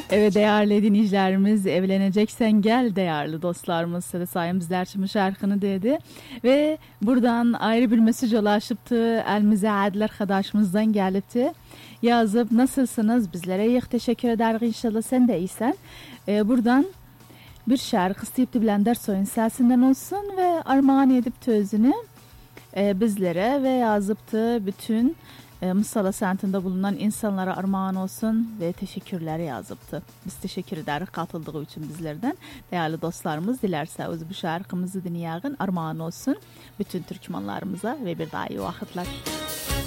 Evet değerli dinleyicilerimiz, evleneceksen gel değerli dostlarımız size sayemizler için şarkını dedi ve buradan ayrı bir mesaj ulaşıptı elimize adil arkadaşımızdan gelipti yazıp nasılsınız bizlere yık teşekkür ederim inşallah sen de iyisen. Buradan bir şarkı isteyip bilen ders oyun sesinden olsun ve armağan edip tözünü bizlere ve yazıptı bütün Musalla sentinde bulunan insanlara armağan olsun ve teşekkürler yazıptı. Biz teşekkür ederiz katıldığı için bizlerden. Değerli dostlarımız dilerse bu şarkımızı dinleyen armağan olsun bütün Türkmenlarımıza ve bir daha iyi vakitler.